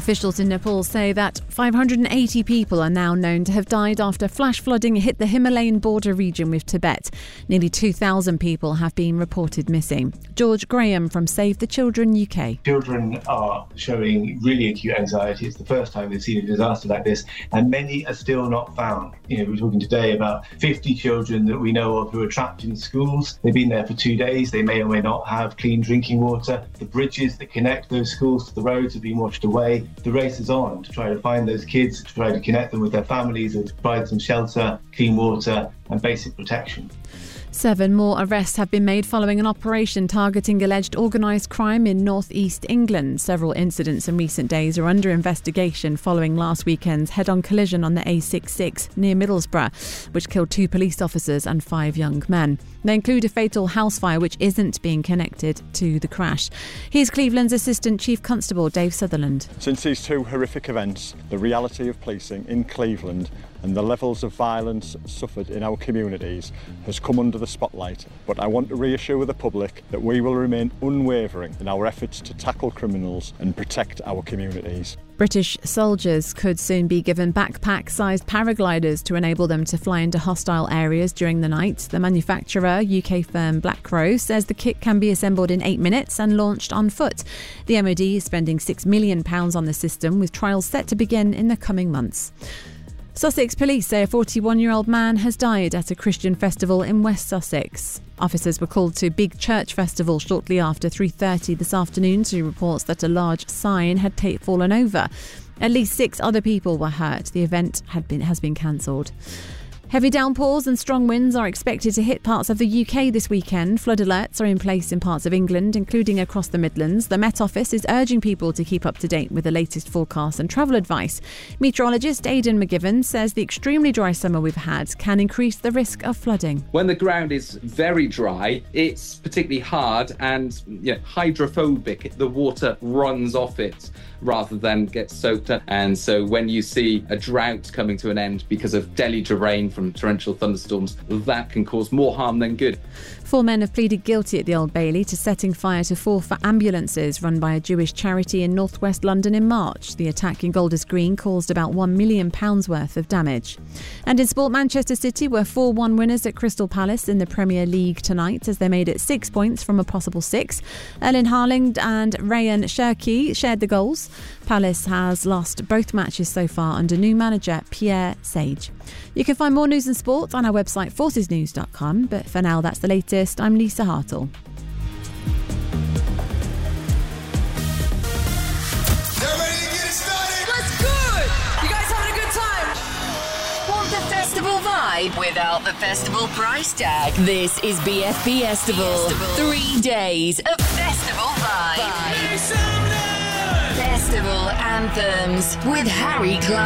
Officials in Nepal say that 580 people are now known to have died after flash flooding hit the Himalayan border region with Tibet. Nearly 2,000 people have been reported missing. George Graham from Save the Children UK. Children are showing really acute anxiety. It's the first time they've seen a disaster like this, and many are still not found. We're talking today about 50 children that we know of who are trapped in schools. They've been there for 2 days. They may or may not have clean drinking water. The bridges that connect those schools to the roads have been washed away. The race is on to try to find those kids, to try to connect them with their families and to provide some shelter, clean water and basic protection. 7 more arrests have been made following an operation targeting alleged organised crime in north-east England. Several incidents in recent days are under investigation following last weekend's head-on collision on the A66 near Middlesbrough, which killed 2 police officers and 5 young men. They include a fatal house fire which isn't being connected to the crash. Here's Cleveland's Assistant Chief Constable Dave Sutherland. Since these 2 horrific events, the reality of policing in Cleveland and the levels of violence suffered in our communities has come under the spotlight. But I want to reassure the public that we will remain unwavering in our efforts to tackle criminals and protect our communities. British soldiers could soon be given backpack-sized paragliders to enable them to fly into hostile areas during the night. The manufacturer, UK firm Black Crow, says the kit can be assembled in 8 minutes and launched on foot. The MOD is spending £6 million on the system, with trials set to begin in the coming months. Sussex police say a 41-year-old man has died at a Christian festival in West Sussex. Officers were called to Big Church Festival shortly after 3:30 this afternoon to reports that a large sign had fallen over. At least 6 other people were hurt. The event has been cancelled. Heavy downpours and strong winds are expected to hit parts of the UK this weekend. Flood alerts are in place in parts of England, including across the Midlands. The Met Office is urging people to keep up to date with the latest forecasts and travel advice. Meteorologist Aidan McGivern says the extremely dry summer we've had can increase the risk of flooding. When the ground is very dry, it's particularly hard and hydrophobic. The water runs off it rather than get soaked up. And so when you see a drought coming to an end because of deluge of rain from torrential thunderstorms, that can cause more harm than good. 4 men have pleaded guilty at the Old Bailey to setting fire to 4 ambulances run by a Jewish charity in northwest London in March. The attack in Golders Green caused about £1 million worth of damage. And in sport, Manchester City were 4-1 winners at Crystal Palace in the Premier League tonight as they made it 6 points from a possible 6. Erling Haaland and Ryan Cherki shared the goals. Palace has lost both matches so far under new manager Pierre Sage. You can find more news and sport on our website forcesnews.com, but for now that's the latest. I'm Lisa Hartle. Without the festival price tag. This is BFB Festival. 3 days of festival vibe. Festival anthems with Harry Clark.